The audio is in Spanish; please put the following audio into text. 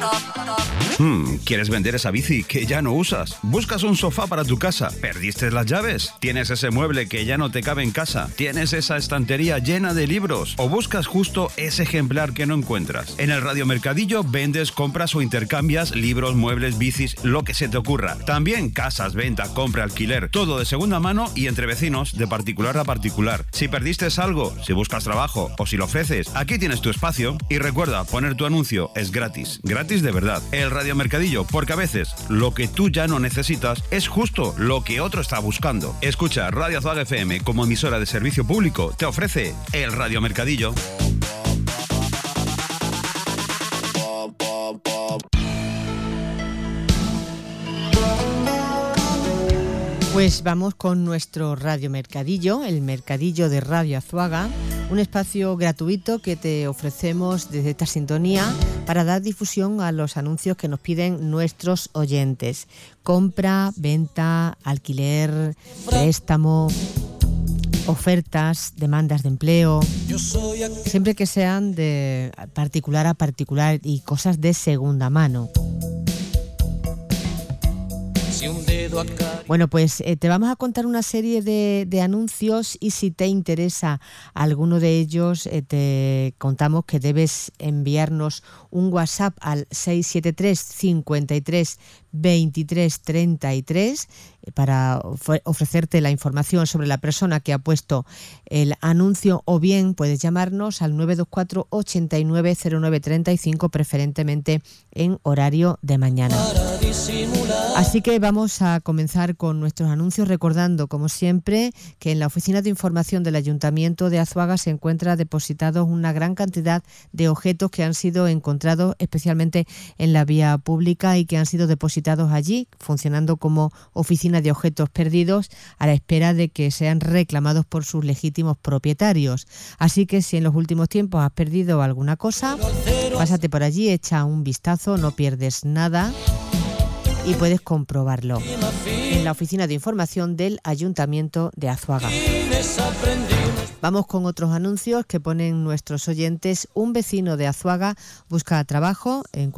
¿Quieres vender esa bici que ya no usas? ¿Buscas un sofá para tu casa? ¿Perdiste las llaves? ¿Tienes ese mueble que ya no te cabe en casa? ¿Tienes esa estantería llena de libros? ¿O buscas justo ese ejemplar que no encuentras? En el Radio Mercadillo vendes, compras o intercambias libros, muebles, bicis, lo que se te ocurra. También casas, venta, compra, alquiler, todo de segunda mano y entre vecinos, de particular a particular. Si perdiste algo, si buscas trabajo o si lo ofreces, aquí tienes tu espacio. Y recuerda, poner tu anuncio es gratis. Gratis de verdad. El Radio Mercadillo, porque a veces lo que tú ya no necesitas es justo lo que otro está buscando. Escucha, Radio Azuaga FM como emisora de servicio público te ofrece el Radio Mercadillo. Pues vamos con nuestro Radio Mercadillo, el Mercadillo de Radio Azuaga, un espacio gratuito que te ofrecemos desde esta sintonía para dar difusión a los anuncios que nos piden nuestros oyentes. Compra, venta, alquiler, préstamo, ofertas, demandas de empleo, siempre que sean de particular a particular y cosas de segunda mano. Bueno, pues te vamos a contar una serie de anuncios y si te interesa alguno de ellos, te contamos que debes enviarnos un WhatsApp al 673 53 23 33 para ofrecerte la información sobre la persona que ha puesto el anuncio, o bien puedes llamarnos al 924 89 09 35, preferentemente en horario de mañana. Así que vamos a comenzar con nuestros anuncios, recordando, como siempre, que en la Oficina de Información del Ayuntamiento de Azuaga se encuentra depositados una gran cantidad de objetos que han sido encontrados especialmente en la vía pública y que han sido depositados allí, funcionando como oficina de objetos perdidos a la espera de que sean reclamados por sus legítimos propietarios. Así que si en los últimos tiempos has perdido alguna cosa, pásate por allí, echa un vistazo, no pierdes nada y puedes comprobarlo en la Oficina de Información del Ayuntamiento de Azuaga. Vamos con otros anuncios que ponen nuestros oyentes. Un vecino de Azuaga busca trabajo en